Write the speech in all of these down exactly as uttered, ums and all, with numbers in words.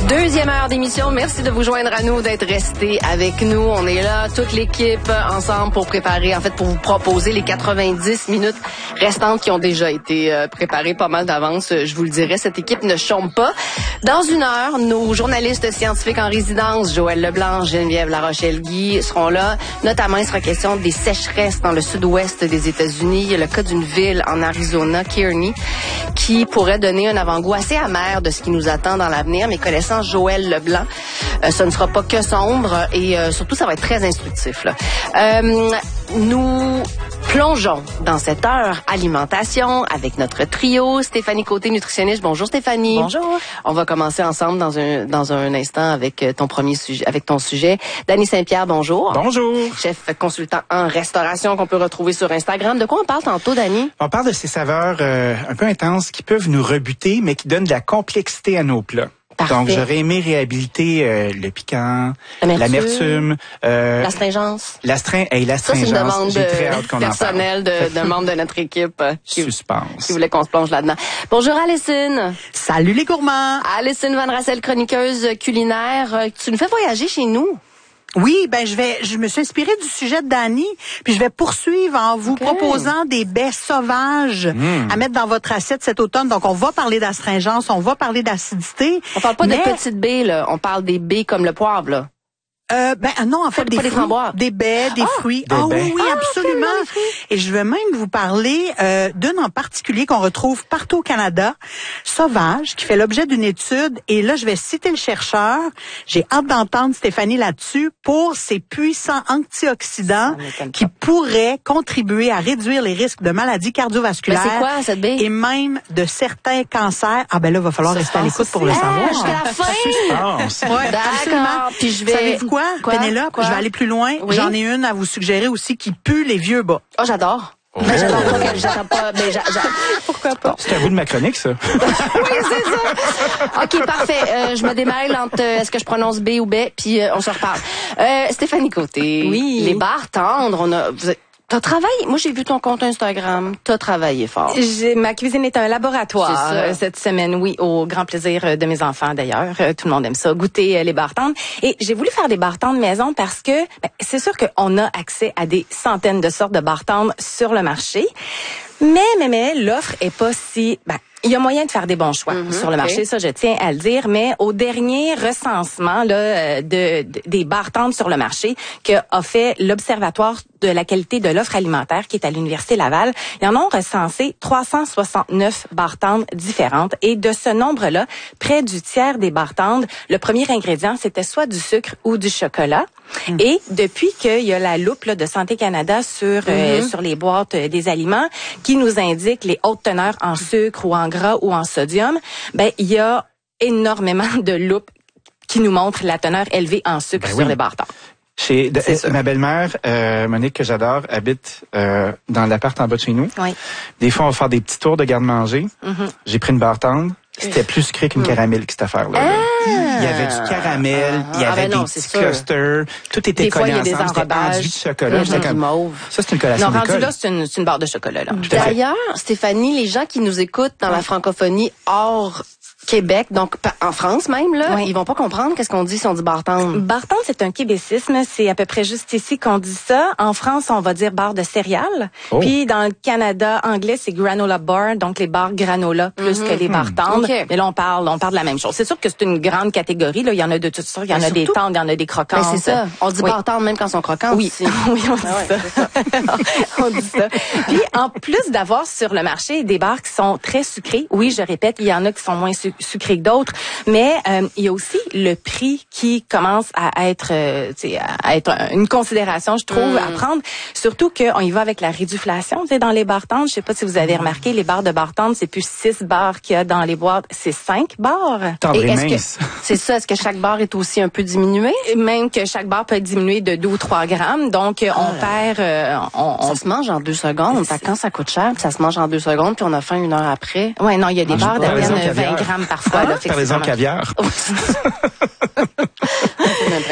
Deuxième heure d'émission. Merci de vous joindre à nous, d'être restés avec nous. On est là, toute l'équipe, ensemble pour préparer, en fait, pour vous proposer les quatre-vingt-dix minutes restantes qui ont déjà été euh, préparées pas mal d'avance. Je vous le dirai, cette équipe ne chôme pas. Dans une heure, nos journalistes scientifiques en résidence, Joël Leblanc, Geneviève Larochelle-Guy, seront là. Notamment, il sera question des sécheresses dans le sud-ouest des États-Unis. Il y a le cas d'une ville en Arizona, Kearney, qui pourrait donner un avant-goût assez amer de ce qui nous attend dans l'avenir. Mais connaissant Joël Leblanc, euh, ce ne sera pas que sombre et euh, surtout, ça va être très instructif, là. Euh, nous plongeons dans cette heure alimentation avec notre trio. Stéphanie Côté, nutritionniste. Bonjour Stéphanie. Bonjour. On va commencer ensemble dans un dans un instant avec ton premier sujet, avec ton sujet. Dany Saint-Pierre, bonjour. Bonjour. Chef consultant en restauration qu'on peut retrouver sur Instagram. De quoi on parle tantôt, Dany? On parle de ces saveurs euh, un peu intenses qui peuvent nous rebuter, mais qui donnent de la complexité à nos plats. Parfait. Donc, j'aurais aimé réhabiliter euh, le piquant, l'amertume, euh, l'astringence. L'astring, hey, l'astringence. Ça, c'est une demande J'ai très hâte qu'on personnelle de, d'un membre de notre équipe euh, qui, Suspense. qui voulait qu'on se plonge là-dedans. Bonjour Alison. Salut les gourmands. Alison Van Rassel, chroniqueuse culinaire. Tu nous fais voyager chez nous. Oui, ben je vais, je me suis inspirée du sujet de Dany, puis je vais poursuivre en vous okay. proposant des baies sauvages mmh. à mettre dans votre assiette cet automne. Donc, on va parler d'astringence, on va parler d'acidité. On parle pas mais... de petites baies, là. On parle des baies comme le poivre, là. Euh, ben non, en fait, des, des, fruits, des, des baies, des ah, fruits. Ah oui, oui, ah, absolument. Okay, et je vais même vous parler euh, d'une en particulier qu'on retrouve partout au Canada, sauvage, qui fait l'objet d'une étude. Et là, je vais citer le chercheur. J'ai hâte d'entendre Stéphanie là-dessus pour ces puissants antioxydants qui pourraient contribuer à réduire les risques de maladies cardiovasculaires. Ben c'est quoi cette baie? Et même de certains cancers. Ah ben là, il va falloir ça rester à l'écoute pour le ah, savoir. Jusqu'à la fin. Suspense. Ouais, d'accord. Puis je vais. Savez-vous quoi, quoi? Pénélope? Quoi? Je vais aller plus loin. Oui? J'en ai une à vous suggérer aussi qui pue les vieux bas. Oh, j'adore. Oh. Ben, j'adore pas, j'attends pas, mais j'a, j'a... Pourquoi pas? C'est un bout de ma chronique, ça. Oui, c'est ça. OK, parfait. Euh, je me démêle entre euh, est-ce que je prononce B ou B, puis euh, on se reparle. Euh, Stéphanie Côté. Oui. Les bars tendres, on a... Vous êtes... T'as travaillé, moi j'ai vu ton compte Instagram, t'as travaillé fort. J'ai, ma cuisine est un laboratoire C'est ça. cette semaine, oui, au grand plaisir de mes enfants d'ailleurs. Tout le monde aime ça, goûter les bars tendres. Et j'ai voulu faire des bars tendres maison parce que ben, c'est sûr qu'on a accès à des centaines de sortes de bars tendres sur le marché. Mais, mais, mais, l'offre est pas si... Ben, il y a moyen de faire des bons choix mm-hmm, sur le marché, okay. Ça je tiens à le dire, mais au dernier recensement là, de, de des bars tendres sur le marché que a fait l'Observatoire de la qualité de l'offre alimentaire qui est à l'Université Laval, ils en ont recensé trois cent soixante-neuf bars tendres différentes et de ce nombre-là, près du tiers des bars tendres, le premier ingrédient c'était soit du sucre ou du chocolat. Mm. Et depuis qu'il y a la loupe là, de Santé Canada sur mm-hmm. euh, sur les boîtes euh, des aliments qui nous indique les hautes teneurs en sucre ou en gras ou en sodium, ben il y a énormément de loupes qui nous montrent la teneur élevée en sucre ben sur oui. les bars tendres. Chez de, ma belle-mère, euh, Monique, que j'adore, habite euh, dans l'appart en bas de chez nous. Oui. Des fois, on va faire des petits tours de garde-manger. Mm-hmm. J'ai pris une barre tendre. C'était plus sucré qu'une caramel, cette affaire-là. Ah! Il y avait du caramel, il y avait ah ben non, des petits clusters, tout était collé ensemble. C'était enduit de chocolat. Mm-hmm. C'était comme mauve. Ça, c'est une collation Non, rendu d'école. là, c'est une, c'est une barre de chocolat. Là. D'ailleurs, Stéphanie, les gens qui nous écoutent dans la francophonie hors Québec, donc en France même, là, oui. Ils vont pas comprendre qu'est-ce qu'on dit si on dit bar tendre. Bar tendre, c'est un québécisme. C'est à peu près juste ici qu'on dit ça. En France, on va dire barre de céréales. Oh. Puis dans le Canada anglais, c'est granola bar, donc les barres granola plus mm-hmm. que les barres tendres. Okay. Mais là, on parle, on parle de la même chose. C'est sûr que c'est une grande catégorie. Là, il y en a de toutes sortes. Il y en mais a surtout, des tendres, il y en a des croquantes. Mais c'est ça. On dit oui. bar tendre même quand ils sont croquantes. Oui, oui, on dit ah ouais, ça. ça. On dit ça. Puis en plus d'avoir sur le marché des barres qui sont très sucrées, oui, je répète, il y en a qui sont moins su- sucrées que d'autres. Mais euh, il y a aussi le prix qui commence à être, euh, à être une considération, je trouve, mm. à prendre. Surtout qu'on y va avec la réduflation, dans les barres tendres. Je sais pas si vous avez remarqué, les barres de barres tendres, c'est plus six barres qu'il y a dans les boîtes, c'est cinq barres. Tendre et est-ce mince. que c'est ça? Est-ce que chaque barre est aussi un peu diminuée? Et même que chaque barre peut être diminuée de deux ou trois grammes. Donc on ah, perd. Euh, on, ça on se mange en deux secondes. C'est... Quand ça coûte cher, puis ça se mange en deux secondes, puis on a faim une heure après. Ouais, non, il y a des ah, barres d'à peine vingt grammes parfois. Ah, par exemple, caviar.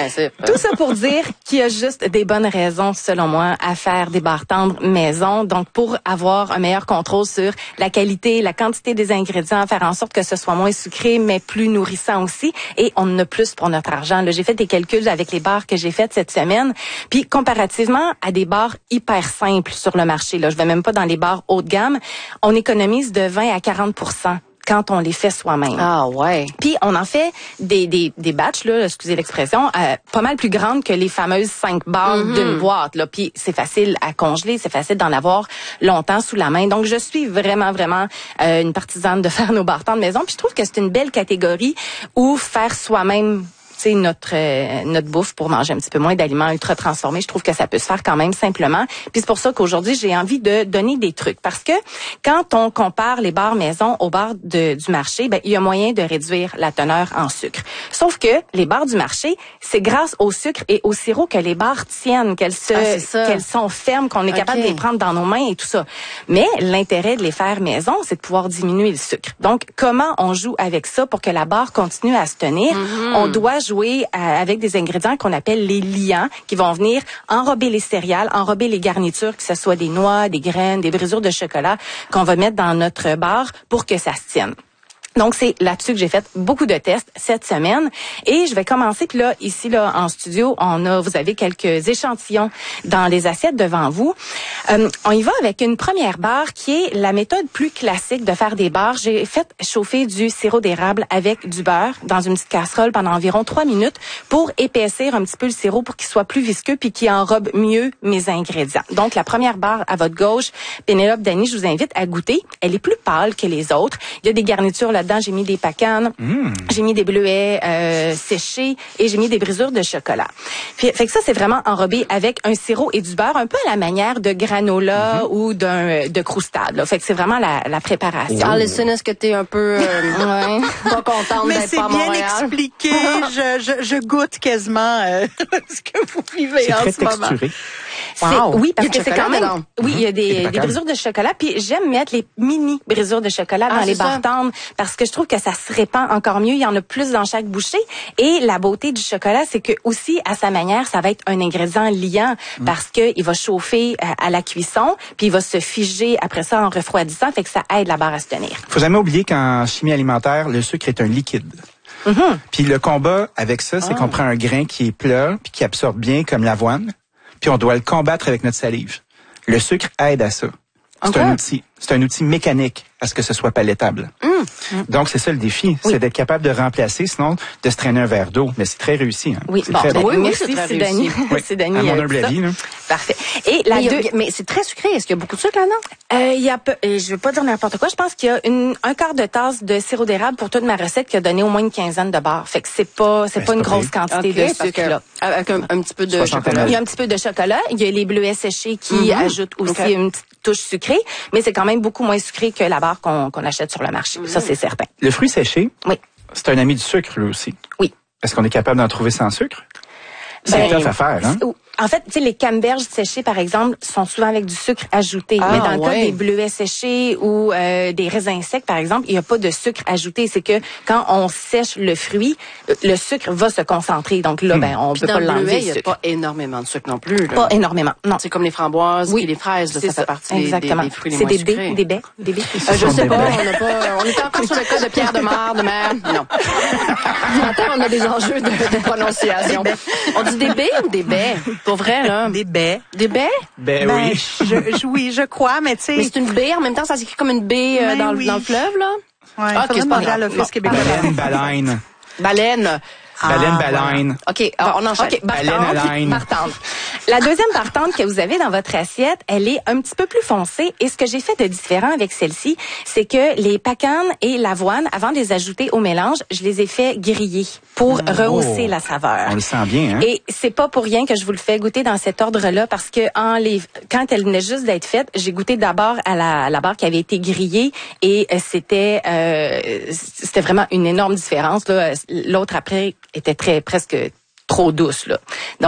principe. Tout ça pour dire qu'il y a juste des bonnes raisons, selon moi, à faire des barres tendres maison. Donc, pour avoir un meilleur contrôle sur la qualité, la quantité des ingrédients, faire en sorte que ce soit moins sucré, mais plus nourrissant aussi. Et on en a plus pour notre argent. Là, j'ai fait des calculs avec les barres que j'ai faites cette semaine. Puis, comparativement à des barres hyper simples sur le marché, là, je vais même pas dans les barres haut de gamme, on économise de vingt à quarante pour cent quand on les fait soi-même. Ah ouais. Puis on en fait des des des batchs là, excusez l'expression, euh, pas mal plus grandes que les fameuses cinq barres mm-hmm. d'une boîte là. Puis c'est facile à congeler, c'est facile d'en avoir longtemps sous la main. Donc je suis vraiment vraiment euh, une partisane de faire nos barres tendres maison. Puis je trouve que c'est une belle catégorie où faire soi-même c'est notre euh, notre bouffe pour manger un petit peu moins d'aliments ultra transformés. Je trouve que ça peut se faire quand même simplement. Puis c'est pour ça qu'aujourd'hui, j'ai envie de donner des trucs. Parce que quand on compare les barres maison aux barres de, du marché, ben il y a moyen de réduire la teneur en sucre. Sauf que les barres du marché, c'est grâce au sucre et au sirop que les barres tiennent, qu'elles se ah, qu'elles sont fermes, qu'on est okay. capable de les prendre dans nos mains et tout ça. Mais l'intérêt de les faire maison, c'est de pouvoir diminuer le sucre. Donc, comment on joue avec ça pour que la barre continue à se tenir? Mm-hmm. On doit jouer jouer avec des ingrédients qu'on appelle les liants, qui vont venir enrober les céréales, enrober les garnitures, que ce soit des noix, des graines, des brisures de chocolat, qu'on va mettre dans notre barre pour que ça se tienne. Donc, c'est là-dessus que j'ai fait beaucoup de tests cette semaine. Et je vais commencer, puis là, ici, là, en studio, on a, vous avez quelques échantillons dans les assiettes devant vous. Euh, on y va avec une première barre qui est la méthode plus classique de faire des barres. J'ai fait chauffer du sirop d'érable avec du beurre dans une petite casserole pendant environ trois minutes pour épaissir un petit peu le sirop pour qu'il soit plus visqueux puis qu'il enrobe mieux mes ingrédients. Donc, la première barre à votre gauche, Pénélope, Dany, je vous invite à goûter. Elle est plus pâle que les autres. Il y a des garnitures là dedans, j'ai mis des packanes, mmh. j'ai mis des bleuets euh, séchés et j'ai mis des brisures de chocolat. Puis, fait que ça, c'est vraiment enrobé avec un sirop et du beurre, un peu à la manière de granola mmh. ou d'un de croustade. Là. Fait que c'est vraiment la, la préparation. Alison, est-ce que t'es un peu euh, ouais, pas contente Mais d'être pas à Montréal? Mais c'est bien expliqué. je, je, je goûte quasiment euh, ce que vous vivez c'est en très ce moment. Texturé. Wow. Oui, parce que c'est quand même... dedans. Oui, il y a des, des, des brisures de chocolat. Puis j'aime mettre les mini brisures de chocolat ah, dans les barres tendres parce que je trouve que ça se répand encore mieux. Il y en a plus dans chaque bouchée. Et la beauté du chocolat, c'est que aussi, à sa manière, ça va être un ingrédient liant mm. parce que il va chauffer à, à la cuisson puis il va se figer après ça en refroidissant. Fait que ça aide la barre à se tenir. Faut jamais oublier qu'en chimie alimentaire, le sucre est un liquide. Mm-hmm. Puis le combat avec ça, c'est oh. qu'on prend un grain qui est plat puis qui absorbe bien comme l'avoine. Puis on doit le combattre avec notre salive. Le sucre aide à ça. C'est okay. un outil. C'est un outil mécanique à ce que ce soit palatable. Mm. Mm. Donc, c'est ça le défi. Oui. C'est d'être capable de remplacer, sinon de se traîner un verre d'eau. Mais c'est très réussi. Hein. Oui, c'est bon, très ben, bon. oui, merci, c'est Dany. Oui, c'est Dany. À mon humble avis. Là. Parfait. Et la mais, deux... a, mais c'est très sucré. Est-ce qu'il y a beaucoup de sucre là-dedans? Euh, il y a peu, et je veux pas dire n'importe quoi. Je pense qu'il y a une, un quart de tasse de sirop d'érable pour toute ma recette qui a donné au moins une quinzaine de barres. Fait que c'est pas, c'est ben, pas une grosse pris. quantité okay, de sucre, là. Avec un, un petit peu de chocolat. Il y a un petit peu de chocolat. Il y a les bleuets séchés qui mm-hmm. ajoutent aussi okay. une petite touche sucrée. Mais c'est quand même beaucoup moins sucré que la barre qu'on, qu'on achète sur le marché. Mm-hmm. Ça, c'est certain. Le fruit séché. Oui. C'est un ami du sucre, lui aussi. Oui. Est-ce qu'on est capable d'en trouver sans sucre? C'est ben, tough à faire, hein? En fait, tu sais, les canneberges séchées, par exemple, sont souvent avec du sucre ajouté. Ah, mais dans le ouais. cas des bleuets séchés ou euh, des raisins secs, par exemple, il n'y a pas de sucre ajouté. C'est que quand on sèche le fruit, le sucre va se concentrer. Donc là, hmm. ben, on Puis peut dans pas le l'enlever. bleuet, il n'y a pas énormément de sucre non plus. Là. Pas énormément, non. C'est comme les framboises oui. et les fraises. Là, ça, ça fait partie Exactement. Des, des fruits les c'est moins des sucrés. baies, des baies, des baies. Euh, je sais pas, on n'a pas, on est encore sur le cas de Pierre de Mar, de mer. Non. Attends, on a des enjeux de, de prononciation. On dit des baies ou des baies? Pour vrai, là. Des baies. Des baies? Ben, ben oui. Je, je, oui, je crois, mais tu sais. Mais c'est une baie, en même temps, ça s'écrit comme une baie euh, dans, oui. dans le fleuve, là? Ouais, ah, ok, c'est pas grave. L'Office québécois. Baleine, baleine. Baleine. Baleine, ah, baleine. Voilà. OK, alors, on enchaîne. OK, baleine, partante. La deuxième partante que vous avez dans votre assiette, elle est un petit peu plus foncée. Et ce que j'ai fait de différent avec celle-ci, c'est que les pacanes et l'avoine, avant de les ajouter au mélange, je les ai fait griller pour oh, rehausser la saveur. On le sent bien, hein? Et c'est pas pour rien que je vous le fais goûter dans cet ordre-là, parce que en les, quand elle venait juste d'être faite, j'ai goûté d'abord à la, à la barre qui avait été grillée et c'était, euh, c'était vraiment une énorme différence. Là. L'autre après était très presque trop douce, là. Donc,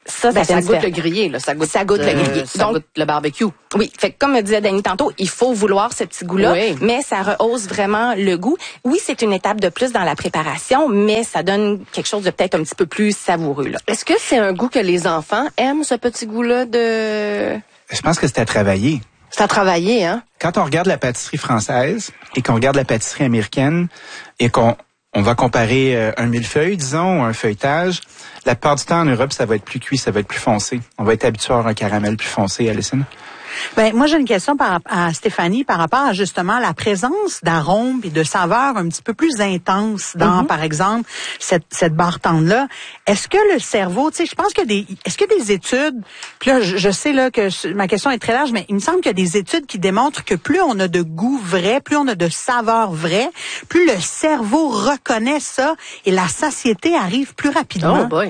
Ça, ça, ben, fait ça une goûte différence. le grillé, là. Ça goûte, Ça goûte le euh, grillé. Ça Donc, goûte le barbecue. Oui, fait que comme me disait Dany tantôt, il faut vouloir ce petit goût-là, Oui. mais ça rehausse vraiment le goût. Oui, c'est une étape de plus dans la préparation, mais ça donne quelque chose de peut-être un petit peu plus savoureux, là. Est-ce que c'est un goût que les enfants aiment, ce petit goût-là de... Je pense que c'est à travailler. C'est à travailler, hein? Quand on regarde la pâtisserie française et qu'on regarde la pâtisserie américaine et qu'on on va comparer euh, un millefeuille, disons, ou un feuilletage, la plupart du temps en Europe, ça va être plus cuit, ça va être plus foncé. On va être habitué à avoir un caramel plus foncé, Alison. Ben, moi, j'ai une question par, à Stéphanie par rapport à justement la présence d'arômes et de saveurs un petit peu plus intenses dans, mm-hmm. par exemple, cette, cette barre tendre-là. Est-ce que le cerveau, tu sais, je pense que des, est-ce que des études, puis là, je, je sais là que ma question est très large, mais il me semble qu'il y a des études qui démontrent que plus on a de goût vrai, plus on a de saveurs vraies, plus le cerveau reconnaît ça et la satiété arrive plus rapidement. Oh boy.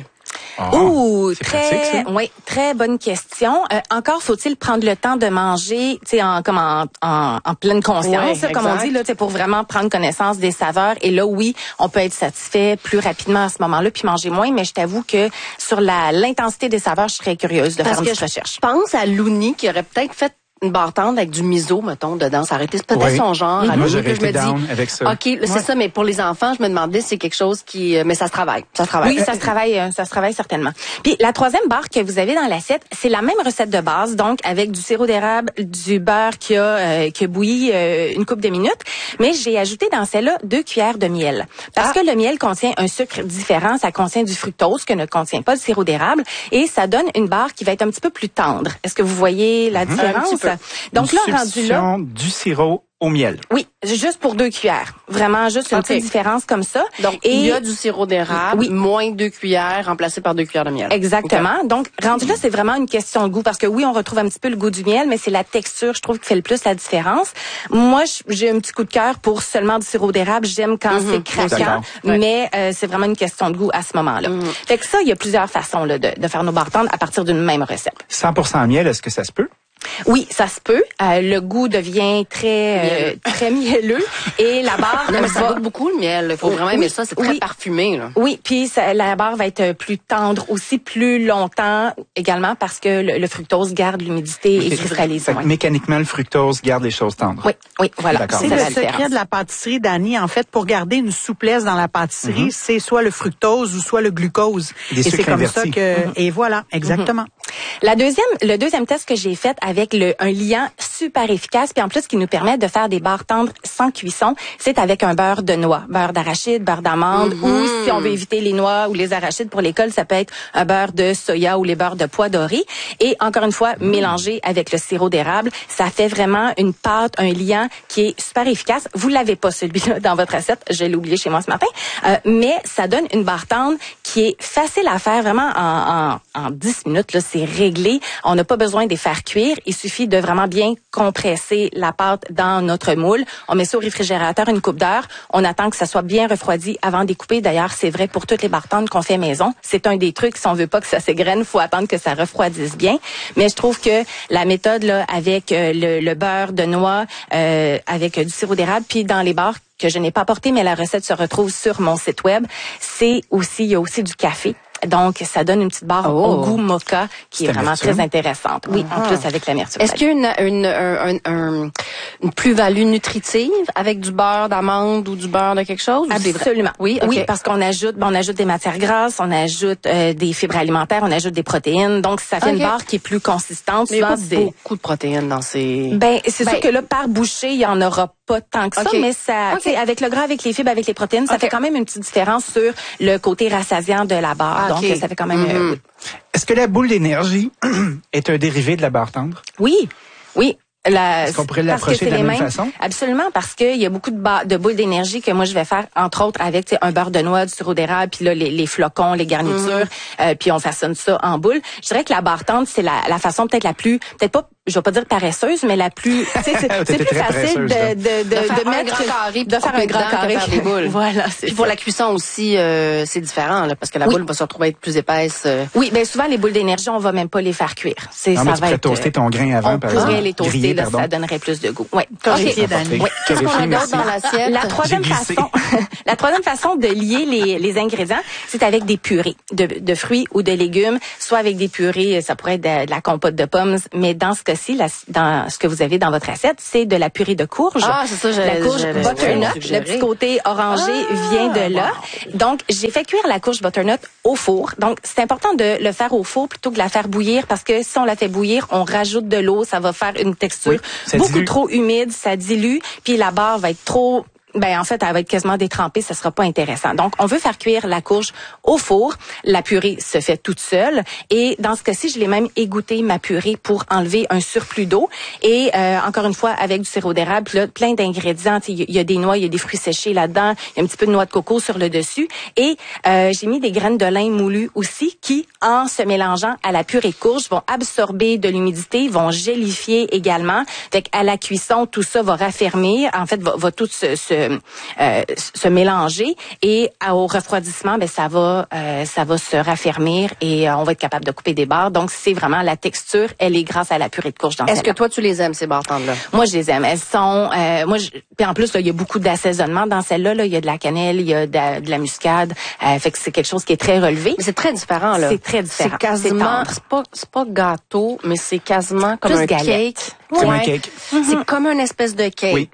Oh, c'est très, pratique, ça. oui, très bonne question. Euh, encore faut-il prendre le temps de manger, tu sais, en comme en, en, en pleine conscience, Ouais, comme on exact. dit là, tu sais, pour vraiment prendre connaissance des saveurs. Et là, oui, on peut être satisfait plus rapidement à ce moment-là, puis manger moins. Mais je t'avoue que sur la l'intensité des saveurs, je serais curieuse de Parce faire une que petite recherche. je pense à Looney qui aurait peut-être fait une barre tendre avec du miso, mettons, dedans. Ça aurait été peut-être Oui. son genre. Mm-hmm. À Moi, Looney, j'aurais que je me été down dis, avec ça. OK, là, c'est Ouais. ça, mais pour les enfants, je me demandais si c'est quelque chose qui... Mais ça se travaille. Ça se travaille. Oui, ça se travaille, euh, ça se travaille certainement. Puis la troisième barre que vous avez dans l'assiette, c'est la même recette de base, donc avec du sirop d'érable, du beurre qui a euh, qui a bouilli euh, une couple de minutes, mais j'ai ajouté dans celle-là deux cuillères de miel, parce Ah. que le miel contient un sucre différent, ça contient du fructose que ne contient pas le sirop d'érable, et ça donne une barre qui va être un petit peu plus tendre. Est-ce que vous voyez la différence? petit peu. Donc Une là, rendu là. substitution du sirop au miel. Oui, juste pour deux cuillères. Vraiment, juste une Ok. petite différence comme ça. Donc, Et il y a du sirop d'érable, Oui. moins deux cuillères, remplacé par deux cuillères de miel. Exactement. Donc, rendu là, c'est vraiment une question de goût parce que oui, on retrouve un petit peu le goût du miel, mais c'est la texture, je trouve, qui fait le plus la différence. Moi, j'ai un petit coup de cœur pour seulement du sirop d'érable. J'aime quand c'est craquant, D'accord. Ouais. mais euh, c'est vraiment une question de goût à ce moment-là. Fait que ça, il y a plusieurs façons là, de, de faire nos barres tendres à partir d'une même recette. cent pour cent miel, est-ce que ça se peut? Oui, ça se peut. Euh, le goût devient très euh, très mielleux et la barre Non, mais ça va- goûte beaucoup, le miel. Il faut vraiment Oui, aimer ça. C'est très oui. parfumé, là. Oui, puis ça- la barre va être plus tendre aussi plus longtemps également parce que le, le fructose garde l'humidité et cristallise. Fait que ouais. mécaniquement, le fructose garde les choses tendres. Oui, oui, voilà. D'accord. C'est ça le la secret différence. de la pâtisserie, Dany. En fait, pour garder une souplesse dans la pâtisserie, c'est soit le fructose ou soit le glucose. Des et c'est sucres comme invertis. ça que... Et voilà, exactement. La deuxième, le deuxième test que j'ai fait avec le, un liant super efficace, puis en plus qui nous permet de faire des barres tendres sans cuisson, c'est avec un beurre de noix, beurre d'arachide, beurre d'amande, ou si on veut éviter les noix ou les arachides pour l'école, ça peut être un beurre de soya ou les beurres de pois dorés. Et encore une fois, mélangé avec le sirop d'érable, ça fait vraiment une pâte, un liant qui est super efficace. Vous l'avez pas celui-là dans votre assiette, je l'ai oublié chez moi ce matin, euh, mais ça donne une barre tendre qui est facile à faire vraiment en, en, en dix minutes. Là, c'est réglé. On n'a pas besoin de les faire cuire. Il suffit de vraiment bien compresser la pâte dans notre moule. On met ça au réfrigérateur une coupe d'heure. On attend que ça soit bien refroidi avant de découper. D'ailleurs, c'est vrai pour toutes les barres tendres qu'on fait maison. C'est un des trucs. Si on veut pas que ça s'égrène, faut attendre que ça refroidisse bien. Mais je trouve que la méthode là avec euh, le, le beurre de noix, euh, avec euh, du sirop d'érable, puis dans les barres que je n'ai pas apporté, mais la recette se retrouve sur mon site web. C'est aussi, il y a aussi du café. Donc, ça donne une petite barre Oh. au goût mocha qui est C'est vraiment amertume. très intéressante. Oui, en plus avec l'amertume. Est-ce qu'il y a une, une, un- un- un- une plus-value nutritive avec du beurre d'amande ou du beurre de quelque chose? ou c'est vrai? Absolument. Oui, ok. Oui, parce qu'on ajoute, bon, on ajoute des matières grasses, on ajoute euh, des fibres alimentaires, on ajoute des protéines. Donc, ça fait Ok. une barre qui est plus consistante. Mais il y a Souvent, pas c'est beaucoup de protéines dans ces... Ben, c'est Ben- sûr que là, par bouchée, il y en aura pas tant que ça, Ok. mais ça, Ok. tu sais, avec le gras, avec les fibres, avec les protéines, ça Ok. fait quand même une petite différence sur le côté rassasiant de la barre. Ah, Donc, ok. ça fait quand même, euh, Mhm. oui. Est-ce que la boule d'énergie est un dérivé de la barre tendre? Oui, oui. La, Est-ce qu'on pourrait parce que l'approcher c'est de la les même mêmes. façon? Absolument, parce qu'il y a beaucoup de, ba- de boules d'énergie que moi je vais faire, entre autres avec tu sais, un beurre de noix, du sirop d'érable, puis là les, les flocons, les garnitures, euh, puis on façonne ça en boule. Je dirais que la barre tendre, c'est la, la façon peut-être la plus, peut-être pas, je vais pas dire paresseuse, mais la plus, tu sais, c'est, c'est T'étais plus très facile de, paresseuse, là. de, de, De faire de un mettre, grand carré, de puis faire couper un grand dedans que carré, faire des boules. Voilà, c'est Puis pour ça. la cuisson aussi, euh, c'est différent, là, parce que la Oui. boule va se retrouver être plus épaisse. euh. Oui, ben souvent les boules d'énergie, on va même pas les faire cuire. C'est Non, ça mais va tu pourrais être toaster ton grain avant, on par pourrait exemple. les toaster Griller là, pardon. ça donnerait plus de goût. Ouais. Torréfié, OK. Dani. Oui. Qu'est-ce qu'on a Torréfié, d'autre merci. dans l'assiette? La troisième J'ai glissé. façon, la troisième façon de lier les, les ingrédients, c'est avec des purées de, de fruits ou de légumes, soit avec des purées, ça pourrait être de, de la compote de pommes, mais dans ce cas-ci, la, dans ce que vous avez dans votre assiette, c'est de la purée de courge. Ah, c'est ça, j'allais- La courge j'allais- butternut, j'allais le petit côté orangé vient de là. Donc, j'ai fait cuire la courge butternut au four. Donc, c'est important de le faire au four plutôt que de la faire bouillir parce que si on la fait bouillir, on rajoute de l'eau, ça va faire une texture Oui, ça beaucoup dilue. trop humide, ça dilue, puis la barre va être trop... Ben en fait, elle va être quasiment détrempée, ça sera pas intéressant. Donc, on veut faire cuire la courge au four. La purée se fait toute seule. Et dans ce cas-ci, je l'ai même égoutté ma purée pour enlever un surplus d'eau. Et euh, encore une fois, avec du sirop d'érable, puis là, plein d'ingrédients. Il y, y a des noix, il y a des fruits séchés là-dedans, il y a un petit peu de noix de coco sur le dessus. Et euh, j'ai mis des graines de lin moulues aussi qui, en se mélangeant à la purée de courge, vont absorber de l'humidité, vont gélifier également. Fait qu'à la cuisson, tout ça va raffermir. En fait, va, va tout se, se Euh, se mélanger et à, au refroidissement, ben ça va, euh, ça va se raffermir et euh, on va être capable de couper des barres. Donc c'est vraiment la texture, elle est grâce à la purée de courge dans Est-ce que celle-là. toi, tu les aimes, ces bartendes-là? Moi je les aime. Elles sont, euh, moi, je, puis en plus là, il y a beaucoup d'assaisonnement dans celle-là. Là, il y a de la cannelle, il y a de, la- de la muscade. Euh, fait que c'est quelque chose qui est très relevé. Mais c'est très différent, là. C'est très différent. C'est quasiment, C'est c'est pas, c'est pas gâteau, mais c'est quasiment comme Plus un galette. cake. Comme Ouais. un cake. C'est comme une espèce de cake. Oui.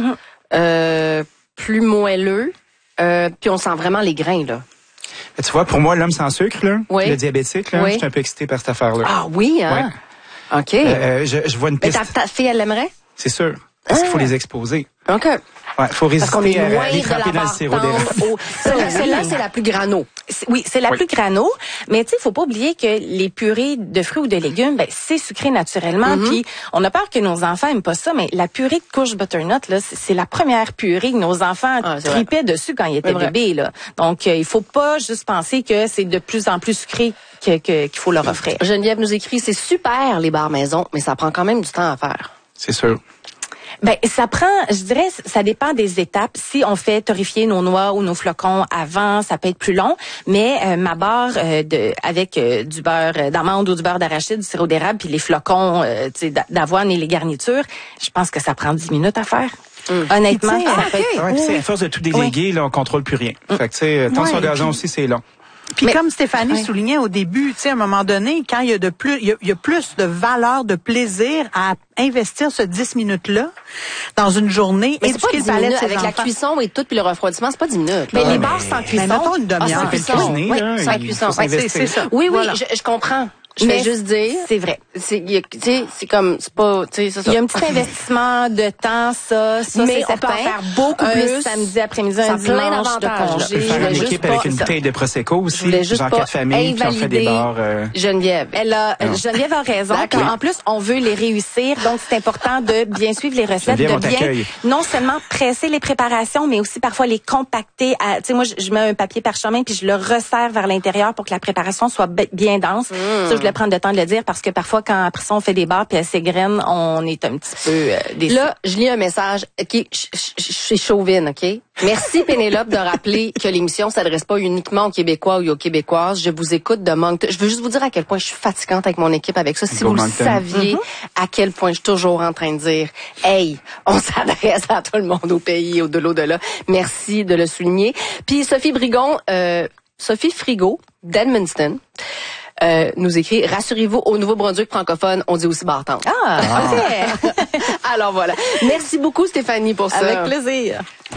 Euh, plus moelleux. Euh, puis on sent vraiment les grains, là. Tu vois, pour moi, l'homme sans sucre, là, Oui. le diabétique, là, Oui. je suis un peu excité par cette affaire-là. Ah oui, hein? OK. Euh, euh, je, je vois une Mais piste, ta, ta fille, elle l'aimerait? c'est sûr. Parce qu'il faut Ah. les exposer. OK. Ouais, faut Parce qu'on est résister à loin aller de la tremper dans le sirop d'érable. bartende au... Celle-là, celle-là, c'est la plus grano. C'est- Oui, c'est la Oui. plus grano, mais tu sais, faut pas oublier que les purées de fruits ou de légumes, ben c'est sucré naturellement. Mm-hmm. Puis on a peur que nos enfants aiment pas ça, mais la purée de courge butternut là, c'est c'est la première purée que nos enfants Ah, c'est vrai. tripaient dessus quand ils étaient C'est vrai. bébés là. Donc euh, il faut pas juste penser que c'est de plus en plus sucré que que- qu'il faut leur offrir. Geneviève nous écrit, c'est super les bars maison, mais ça prend quand même du temps à faire. C'est sûr. Ben ça prend, je dirais, ça dépend des étapes. Si on fait torréfier nos noix ou nos flocons avant, ça peut être plus long. Mais euh, ma barre euh, de avec euh, du beurre d'amande ou du beurre d'arachide, du sirop d'érable, puis les flocons euh, tu sais, d'a- d'avoine et les garnitures, je pense que ça prend dix minutes à faire. Honnêtement, Puis, tu sais, ça ah, peut être- ok. Ouais, puis Oui. c'est à force de tout déléguer, là, on contrôle plus rien. Fait que, tu sais, tant Ouais, sur gazon puis- aussi, c'est long. Puis Mais- comme Stéphanie Ouais. soulignait au début, tu sais, à un moment donné, quand il y a de plus, il y a, il y a plus de valeur, de plaisir à investir ce dix minutes-là dans une journée, Mais c'est pas éduquer dix le palais de minutes. ses Avec la enfants. cuisson et tout, puis le refroidissement, c'est pas dix minutes. Mais là. les mais- barres sans Mais cuisson, mettons une Ah, demi-heure. sans Fait cuisson. cuisiner, Oui, là, sans il cuisson. faut Ouais, c'est- s'investir. c'est ça. Oui, oui, Voilà. je, je comprends. Je Mais vais juste dire. c'est vrai. C'est, il y a- tu sais, c'est comme, c'est pas, tu sais, c'est ça. Il y a un petit investissement de temps, ça, ça Mais c'est on peut certain. en faire beaucoup Un plus. samedi après-midi, Ça un a plein dimanche de d'avantages, là. Tu congé. peux faire voulais une juste équipe pas- avec une ça. bouteille de Prosecco Je aussi, voulais juste genre pas quatre familles, puis on fait des invalider bars. euh, Geneviève. Elle a, Non. Geneviève a raison. D'accord. Puis en plus, on veut les réussir. Donc, c'est important de bien suivre les recettes, Geneviève, de on bien t'accueille. non seulement presser les préparations, mais aussi parfois les compacter. à- Tu sais, moi, je, je mets un papier parchemin puis je le resserre vers l'intérieur pour que la préparation soit be- bien dense. Ça, je voulais prendre le temps de le dire parce que parfois, quand après ça, on fait des barres puis elles s'égrènent, on est un petit peu euh, déçus. Là, je lis un message. OK, je je- je suis chauvine, OK? Merci, Pénélope, de rappeler que l'émission s'adresse pas uniquement aux Québécois ou aux Québécoises. Je vous écoute de Moncton. Je veux juste vous dire à quel point je suis fatigante avec mon équipe avec ça. Si Go vous Moncton. le saviez, à quel point je suis toujours en train de dire, hey, on s'adresse à tout le monde au pays, au de l'au-delà. Merci de le souligner. Puis Sophie Brigon, euh, Sophie Frigo, d'Edmundston, euh, nous écrit, rassurez-vous, au Nouveau-Brunswick francophone, on dit aussi bartende. Ah, ok. Alors voilà. Merci beaucoup, Stéphanie, pour ça. Avec plaisir.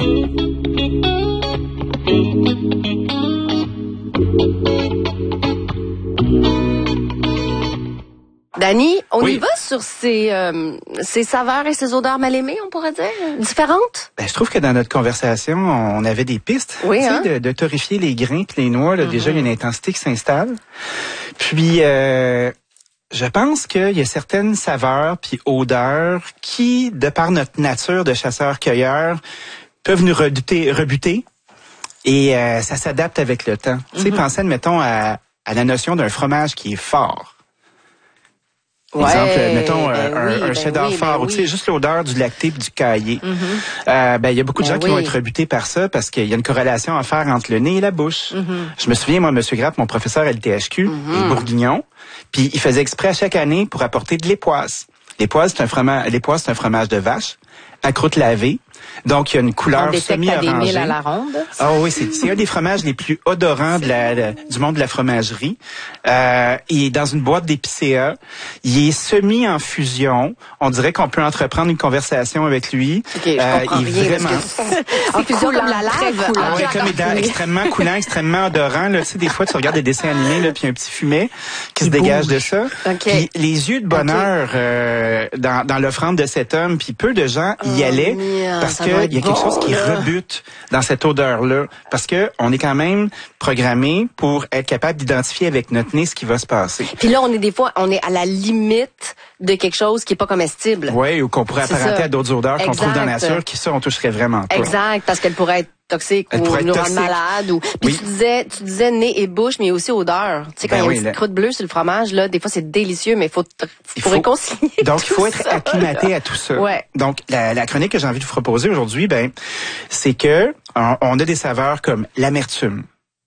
Dani, on Oui. y va sur ces, euh, ces saveurs et ces odeurs mal aimées, on pourrait dire, différentes? Ben, je trouve que dans notre conversation, on avait des pistes. Oui, tu sais, hein? de, de torréfier les grains puis les noix. Là, Déjà, il y a une intensité qui s'installe. Puis, euh, je pense qu'il y a certaines saveurs puis odeurs qui, de par notre nature de chasseurs-cueilleurs, peuvent nous rebuter, rebuter et euh, ça s'adapte avec le temps. Tu sais, pensez, admettons, à, à la notion d'un fromage qui est fort. Exemple, Ouais, mettons ben un, oui, un ben cheddar oui, ben fort, ou oui. tu sais, juste l'odeur du lacté puis du caillé. Euh, ben il y a beaucoup de Ben gens qui oui. vont être rebutés par ça parce qu'il y a une corrélation à faire entre le nez et la bouche. Mm-hmm. Je me souviens, moi, M. Grappe, mon professeur à l'I T H Q, est bourguignon, puis il faisait exprès à chaque année pour apporter de l'époisse. Les poils, c'est un fromage, les poils, c'est un fromage de vache à croûte lavée. Donc, il y a une couleur semi-orangée. Des à la ronde. Ah oui, c'est, c'est un des fromages les plus odorants de la, de, du monde de la fromagerie. Euh, il est dans une boîte d'épicéa. Il est semi en fusion. On dirait qu'on peut entreprendre une conversation avec lui. Okay, je euh, comprends il est rien vraiment... En fusion comme la lave. Ah oui, comme il est extrêmement coulant, extrêmement odorant. Là, tu sais, des fois, tu regardes des dessins animés, là, puis il y a un petit fumet qui il se dégage bouge. de ça. Okay. Puis les yeux de bonheur okay. euh, dans, dans l'offrande de cet homme, puis peu de gens y oh, allaient mia, parce qu'il y a quelque bon, chose qui là. rebute dans cette odeur-là. Parce que on est quand même programmé pour être capable d'identifier avec notre nez ce qui va se passer. Puis là, on est des fois, on est à la limite de quelque chose qui est pas comestible. Oui, ou qu'on pourrait apparenter à d'autres odeurs qu'on trouve dans la nature, qui ça, on toucherait vraiment pas. Exact, parce qu'elle pourrait être toxique Elle ou être nous rendre toxique. malade. Ou... Puis oui. tu disais, tu disais nez et bouche, mais aussi odeur. Tu sais, quand ben il y a oui, une petite là. croûte bleue sur le fromage, là, des fois, c'est délicieux, mais il faut, il faut réconcilier. Donc, il faut être ça, acclimaté là. à tout ça. Ouais. Donc, la, la chronique que j'ai envie de vous proposer aujourd'hui, ben, c'est que on, on a des saveurs comme l'amertume,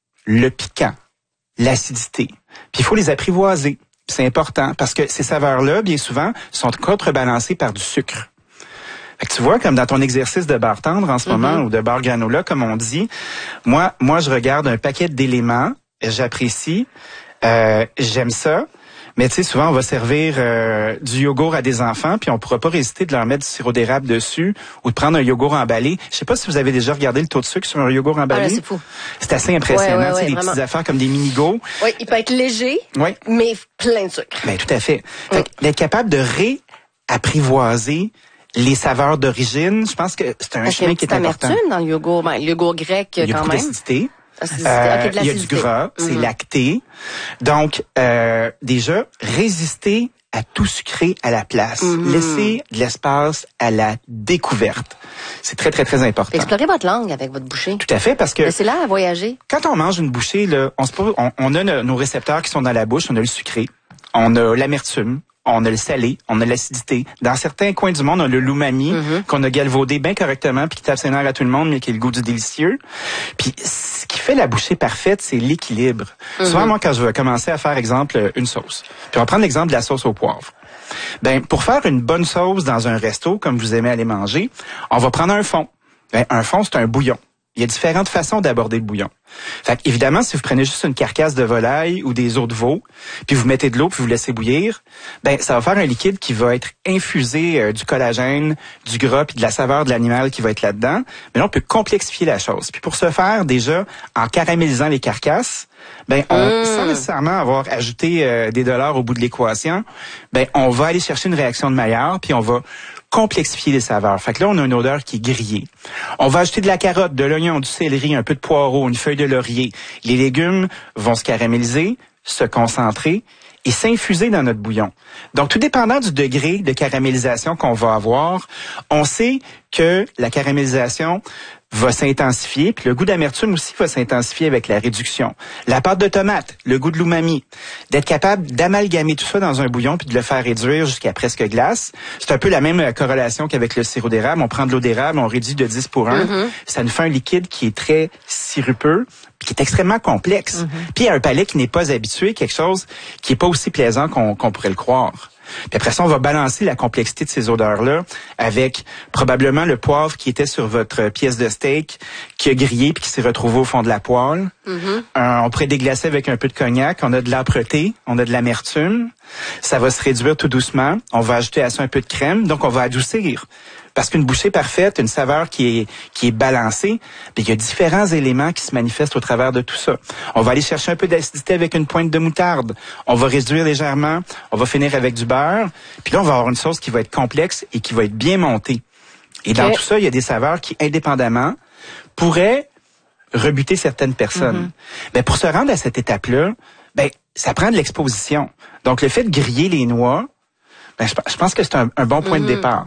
le piquant, l'acidité. Puis il faut les apprivoiser. Puis c'est important parce que ces saveurs-là, bien souvent, sont contrebalancées par du sucre. Fait que tu vois, comme dans ton exercice de bartendre en ce mm-hmm. moment, ou de bar granola, comme on dit, moi, moi, je regarde un paquet d'éléments, j'apprécie, euh, j'aime ça, mais tu sais, souvent, on va servir euh, du yogourt à des enfants, puis on pourra pas résister de leur mettre du sirop d'érable dessus, ou de prendre un yogourt emballé. Je sais pas si vous avez déjà regardé le taux de sucre sur un yogourt emballé. Ah là, c'est fou. C'est assez impressionnant, ouais, ouais, tu sais, ouais, des vraiment. petites affaires comme des mini-go. Oui, il peut être léger, ouais. mais plein de sucre. Ben, tout à fait. Fait que d'être capable de réapprivoiser les saveurs d'origine, je pense que c'est un Parce chemin qui est important. Il y a une dans le yogourt, ben, le yogourt grec il y a quand beaucoup même. d'acidité. Acidité. Euh, Okay, de il y a du gras, mm-hmm. c'est lacté. Donc, euh, déjà, résister à tout sucré à la place. Mm-hmm. Laisser de l'espace à la découverte. C'est très, très, très important. Explorez votre langue avec votre bouchée. Tout à fait, parce que... Laissez-la à voyager. Quand on mange une bouchée, là, on, se pose, on, on a nos récepteurs qui sont dans la bouche, on a le sucré, on a l'amertume, on a le salé, on a l'acidité. Dans certains coins du monde, on a le l'umami, mm-hmm. qu'on a galvaudé bien correctement, puis qui tape ses nerfs à tout le monde, mais qui a le goût du délicieux. Puis ce qui fait la bouchée parfaite, c'est l'équilibre. Mm-hmm. Souvent, moi, quand je vais commencer à faire, exemple, une sauce, puis on va prendre l'exemple de la sauce au poivre. Ben, pour faire une bonne sauce dans un resto, comme vous aimez aller manger, on va prendre un fond. Ben, un fond, c'est un bouillon. Il y a différentes façons d'aborder le bouillon. Fait que, évidemment, si vous prenez juste une carcasse de volaille ou des os de veau, puis vous mettez de l'eau puis vous laissez bouillir, ben ça va faire un liquide qui va être infusé euh, du collagène, du gras puis de la saveur de l'animal qui va être là-dedans. Mais là, on peut complexifier la chose. Puis pour ce faire, déjà, en caramélisant les carcasses, ben on, mmh. sans nécessairement avoir ajouté euh, des dollars au bout de l'équation, ben on va aller chercher une réaction de Maillard puis on va complexifier les saveurs. Fait que là, on a une odeur qui est grillée. On va ajouter de la carotte, de l'oignon, du céleri, un peu de poireau, une feuille de laurier. Les légumes vont se caraméliser, se concentrer et s'infuser dans notre bouillon. Donc, tout dépendant du degré de caramélisation qu'on va avoir, on sait que la caramélisation va s'intensifier, puis le goût d'amertume aussi va s'intensifier avec la réduction. La pâte de tomate, le goût de l'umami, d'être capable d'amalgamer tout ça dans un bouillon puis de le faire réduire jusqu'à presque glace. C'est un peu la même corrélation qu'avec le sirop d'érable. On prend de l'eau d'érable, on réduit de dix pour un. Mm-hmm. Ça nous fait un liquide qui est très sirupeux, puis qui est extrêmement complexe. Mm-hmm. Puis à un palais qui n'est pas habitué, quelque chose qui est pas aussi plaisant qu'on, qu'on pourrait le croire. Puis après ça, on va balancer la complexité de ces odeurs-là avec probablement le poivre qui était sur votre pièce de steak, qui a grillé puis qui s'est retrouvé au fond de la poêle. Mm-hmm. Euh, on pourrait déglacer avec un peu de cognac. On a de l'âpreté, on a de l'amertume. Ça va se réduire tout doucement. On va ajouter à ça un peu de crème. Donc, on va adoucir. Parce qu'une bouchée parfaite, une saveur qui est qui est balancée, puis il y a différents éléments qui se manifestent au travers de tout ça. On va aller chercher un peu d'acidité avec une pointe de moutarde. On va réduire légèrement. On va finir avec du beurre. Puis là, on va avoir une sauce qui va être complexe et qui va être bien montée. Et okay. Dans tout ça, il y a des saveurs qui, indépendamment, pourraient rebuter certaines personnes. Mm-hmm. Ben, pour se rendre à cette étape-là, ben, ça prend de l'exposition. Donc, le fait de griller les noix, ben, je pense que c'est un, un bon point mmh. de départ.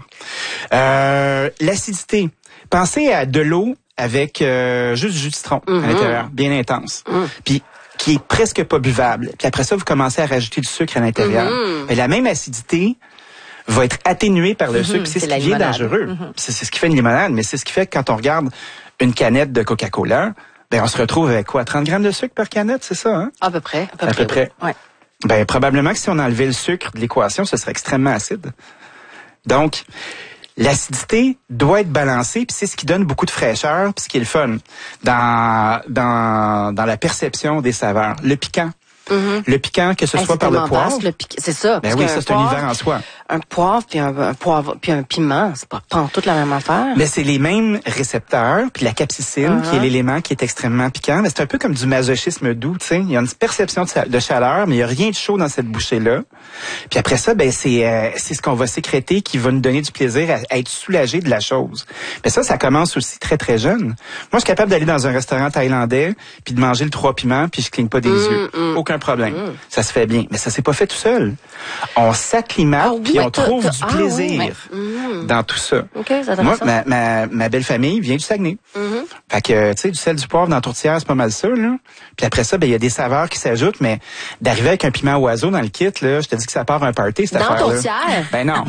Euh, l'acidité. Pensez à de l'eau avec euh, juste du jus de citron mmh. à l'intérieur, bien intense. Mmh. Puis qui est presque pas buvable. Puis après ça, vous commencez à rajouter du sucre à l'intérieur. Mmh. Mais la même acidité va être atténuée par le mmh. sucre. C'est, c'est ce qui est dangereux. Mmh. C'est, c'est ce qui fait une limonade, mais c'est ce qui fait que quand on regarde une canette de Coca-Cola, ben on se retrouve avec quoi? trente grammes de sucre par canette, c'est ça, hein? À peu près. À peu à près. Peu près. Ouais. Ben, probablement que si on enlevait le sucre de l'équation, ce serait extrêmement acide. Donc, l'acidité doit être balancée, puis c'est ce qui donne beaucoup de fraîcheur, puis ce qui est le fun dans dans dans la perception des saveurs. Le piquant. Mm-hmm. Le piquant, que ce hey, soit par le poivre. Vaste, le piquant. C'est ça. Ben oui, ça, c'est un hiver en soi. Un poivre puis un, un poivre puis un piment, c'est pas toute la même affaire. Mais c'est les mêmes récepteurs, puis la capsicine, uh-huh. qui est l'élément qui est extrêmement piquant. Mais c'est un peu comme du masochisme doux, tu sais. Il y a une perception de chaleur, mais il y a rien de chaud dans cette bouchée-là. Puis après ça, ben c'est euh, c'est ce qu'on va sécréter qui va nous donner du plaisir à, à être soulagé de la chose. Mais ça, ça commence aussi très très jeune. Moi, je suis capable d'aller dans un restaurant thaïlandais puis de manger le trois piments puis je cligne pas des mmh, yeux. Mmh. Aucun problème. Mmh. Ça se fait bien. Mais ça s'est pas fait tout seul. On s'acclimate ah, oui, puis on trouve du plaisir ah, oui, mmh. dans tout ça. Okay, ça Moi, ma, ma, ma belle famille vient du Saguenay. Mmh. Fait que, tu sais, du sel, du poivre dans la tourtière, c'est pas mal ça, là. Puis après ça, ben, il y a des saveurs qui s'ajoutent, mais d'arriver avec un piment oiseau dans le kit, là, je te dis que ça part un party, cette affaire-là. Dans la tourtière? Ben non.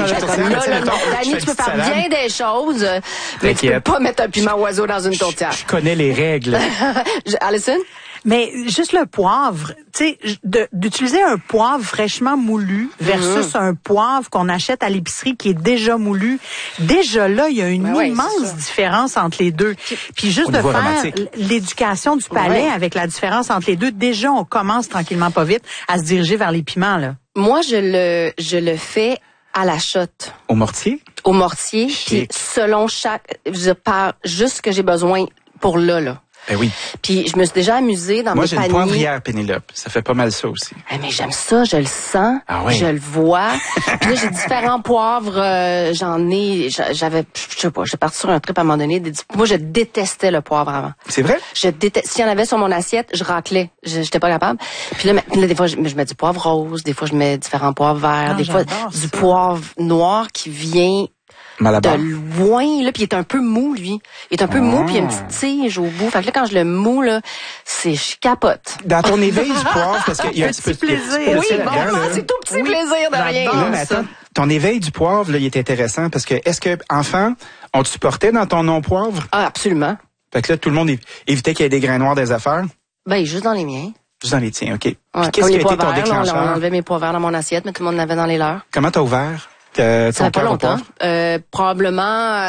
Dani, tu peux faire bien des choses, mais tu peux pas mettre un piment oiseau dans une tourtière. Je connais les règles. Alison? Mais juste le poivre, tu sais, d'utiliser un poivre fraîchement moulu versus mmh. un poivre qu'on achète à l'épicerie qui est déjà moulu, déjà là, il y a une ben immense ouais, différence entre les deux. Puis juste Au de faire l'éducation du palais ouais. avec la différence entre les deux, déjà on commence tranquillement pas vite à se diriger vers les piments, là. Moi, je le je le fais à la shot. Au mortier? Au mortier, puis selon chaque, je pars juste ce que j'ai besoin pour là, là. Ben oui. Puis je me suis déjà amusée dans Moi, mes paniers. Moi, j'ai une poivrière, Pénélope. Ça fait pas mal ça aussi. Eh, mais j'aime ça, je le sens, ah oui. je le vois. Puis là, j'ai différents poivres. Euh, j'en ai, j'avais, je sais pas, j'étais partie sur un trip à un moment donné. Moi, je détestais le poivre avant. C'est vrai? Je détestais. S'il y en avait sur mon assiette, je raclais. J'étais pas capable. Puis là, là des fois, je, je mets du poivre rose, des fois, je mets différents poivres verts, non, des fois, du ça. poivre noir qui vient Malabar. de loin, là, puis il est un peu mou, lui. Il est un peu oh. mou, puis il y a une petite tige au bout. Fait que là, quand je le mou, là, c'est je capote. Dans ton éveil du poivre, parce qu'il y a un petit peu de plaisir. Oui, bon, c'est tout petit oui. plaisir de rien. Non, mais attends, ton éveil du poivre, là, il est intéressant parce que est-ce que, enfant, on te supportait dans ton non-poivre? Ah, absolument. Fait que là, tout le monde évitait qu'il y ait des grains noirs des affaires? Ben, juste dans les miens. Juste dans les tiens, OK. Ouais, puis qu'est-ce qui a été ton déclencheur? Là, on enlevait mes poivres verts dans mon assiette, mais tout le monde en avait dans les leurs. Comment t'as ouvert? Euh, ça fait pas longtemps. Euh, probablement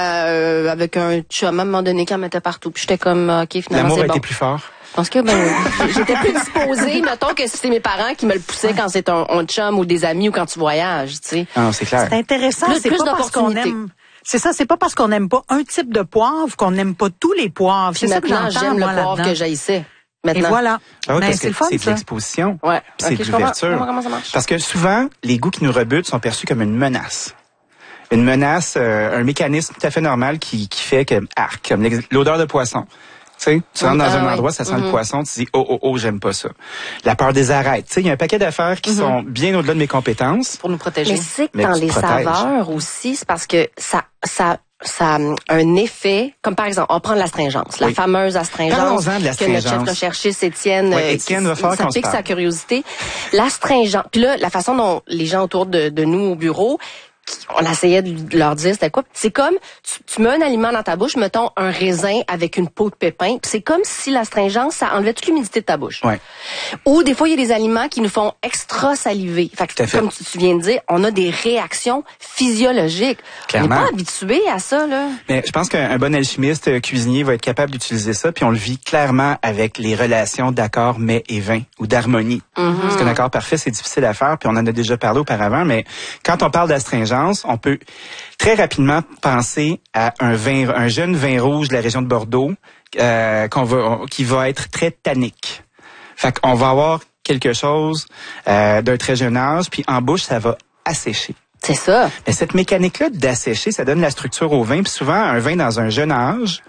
euh, avec un chum à un moment donné qui en mettait partout. Puis j'étais comme, OK, finalement, L'amour c'est a bon. été plus fort. Parce que ben, j'étais plus disposée. Mettons que c'était mes parents qui me le poussaient quand c'est un, un chum ou des amis ou quand tu voyages, tu sais. Ah, c'est clair. C'est intéressant. Plus, c'est plus pas parce qu'on aime... C'est ça, c'est pas parce qu'on n'aime pas un type de poivre qu'on n'aime pas tous les poivres. C'est ça que j'entends, j'aime moi, le poivre que j'haïssais. Maintenant. Et voilà. Ah oui, ben, parce c'est que le fun, c'est ça. de l'exposition. Ouais. C'est okay, de l'ouverture. Comment, comment ça marche? Parce que souvent, les goûts qui nous rebutent sont perçus comme une menace. Une menace, euh, un mécanisme tout à fait normal qui, qui fait que, arc, comme l'odeur de poisson. Tu sais, tu rentres dans ah, un ouais. endroit, ça sent mm-hmm. le poisson, tu dis oh oh oh, j'aime pas ça. La peur des arêtes. Tu sais, il y a un paquet d'affaires qui mm-hmm. sont bien au-delà de mes compétences. Pour nous protéger. Mais c'est que Mais dans les protèges. saveurs aussi, c'est parce que ça, ça, ça a un effet, comme par exemple, on va prendre l'astringence, la oui. fameuse astringence de que notre chef recherchiste Étienne, oui, Étienne euh, va faire ça pique sa curiosité. L'astringence, puis là, la façon dont les gens autour de, de nous au bureau, on essayait de leur dire c'était quoi. C'est comme, tu, tu mets un aliment dans ta bouche, mettons un raisin avec une peau de pépin, puis c'est comme si l'astringence, ça enlevait toute l'humidité de ta bouche. Ouais. Ou des fois, il y a des aliments qui nous font extra saliver. Fait que, comme tu, tu viens de dire, on a des réactions physiologiques. Clairement. On n'est pas habitué à ça, là. Mais je pense qu'un bon alchimiste, euh, cuisinier va être capable d'utiliser ça, puis on le vit clairement avec les relations d'accord mets et vin, ou d'harmonie. Mm-hmm. Parce qu'un accord parfait, c'est difficile à faire, puis on en a déjà parlé auparavant, mais quand on parle d'astringence, on peut très rapidement penser à un vin, un jeune vin rouge de la région de Bordeaux euh, qu'on va, qui va être très tannique. Fait qu'on va avoir quelque chose euh, d'un très jeune âge, puis en bouche, ça va assécher. C'est ça. Mais cette mécanique-là d'assécher, ça donne la structure au vin. Puis souvent, un vin dans un jeune âge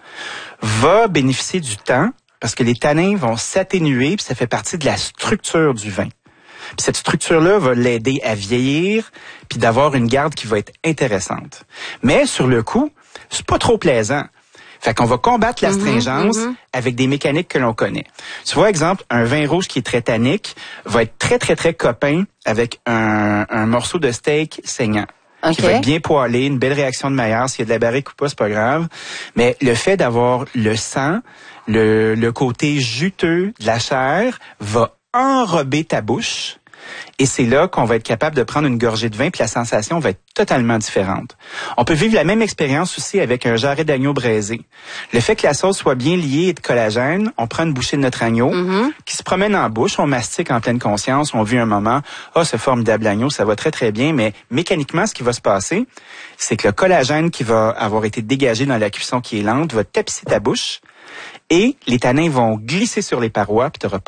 va bénéficier du temps parce que les tanins vont s'atténuer, puis ça fait partie de la structure du vin. Puis cette structure-là va l'aider à vieillir puis d'avoir une garde qui va être intéressante. Mais sur le coup, c'est pas trop plaisant. Fait qu'on va combattre l'astringence mm-hmm, mm-hmm. avec des mécaniques que l'on connaît. Tu vois, exemple, un vin rouge qui est très tannique va être très, très, très copain avec un, un morceau de steak saignant. Okay. Qui va être bien poêlé, une belle réaction de Maillard. S'il y a de la barrique ou pas, c'est pas grave. Mais le fait d'avoir le sang, le, le côté juteux de la chair va enrober ta bouche. Et c'est là qu'on va être capable de prendre une gorgée de vin, puis la sensation va être totalement différente. On peut vivre la même expérience aussi avec un jarret d'agneau braisé. Le fait que la sauce soit bien liée et de collagène, on prend une bouchée de notre agneau mm-hmm. qui se promène en bouche, on mastique en pleine conscience, on vit un moment, ah, oh, ce formidable agneau, ça va très très bien, mais mécaniquement, ce qui va se passer, c'est que le collagène qui va avoir été dégagé dans la cuisson qui est lente va tapisser ta bouche et les tanins vont glisser sur les parois, puis tu n'auras